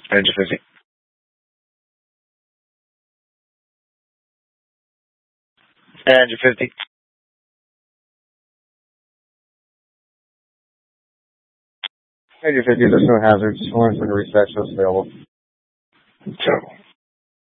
Engine 50. Engine 50. Engine 50, there's no hazards. Only for the reset shows available. So.